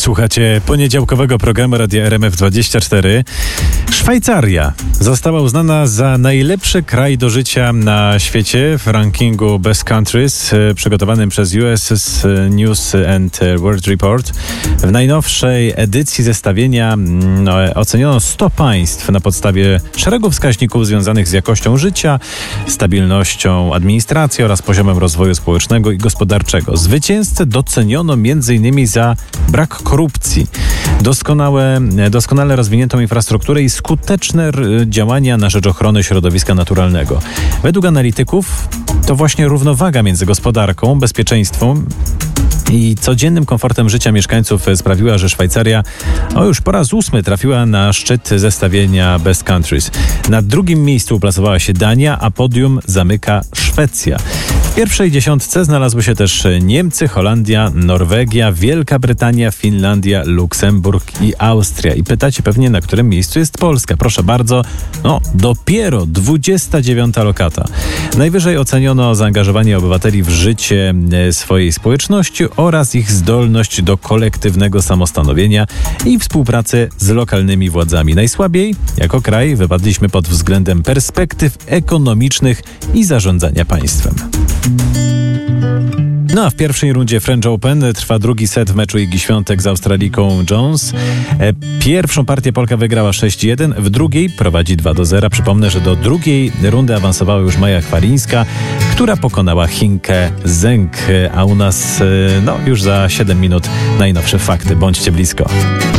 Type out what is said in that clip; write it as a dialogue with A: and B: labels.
A: Słuchacie poniedziałkowego programu Radia RMF24. Szwajcaria została uznana za najlepszy kraj do życia na świecie w rankingu Best Countries przygotowanym przez US News and World Report. W najnowszej edycji zestawienia oceniono 100 państw na podstawie szeregu wskaźników związanych z jakością życia, stabilnością administracji oraz poziomem rozwoju społecznego i gospodarczego. Zwycięzcę doceniono m.in. za brak korupcji, doskonale rozwiniętą infrastrukturę i skuteczne działania na rzecz ochrony środowiska naturalnego. Według analityków to właśnie równowaga między gospodarką, bezpieczeństwem i codziennym komfortem życia mieszkańców sprawiła, że Szwajcaria już po raz 8 trafiła na szczyt zestawienia Best Countries. Na drugim miejscu uplasowała się Dania, a podium zamyka Szwecja. W pierwszej dziesiątce znalazły się też Niemcy, Holandia, Norwegia, Wielka Brytania, Finlandia, Luksemburg i Austria. I pytacie pewnie, na którym miejscu jest Polska. Proszę bardzo, dopiero 29. lokata. Najwyżej oceniono zaangażowanie obywateli w życie swojej społeczności oraz ich zdolność do kolektywnego samostanowienia i współpracy z lokalnymi władzami. Najsłabiej jako kraj wypadliśmy pod względem perspektyw ekonomicznych i zarządzania państwem. A w pierwszej rundzie French Open trwa drugi set w meczu Igi Świątek z Australiką Jones. Pierwszą partię Polka wygrała 6-1, w drugiej prowadzi 2-0. Przypomnę, że do drugiej rundy awansowała już Maja Chwalińska, która pokonała Chinkę Zeng. A u nas już za 7 minut najnowsze fakty. Bądźcie blisko.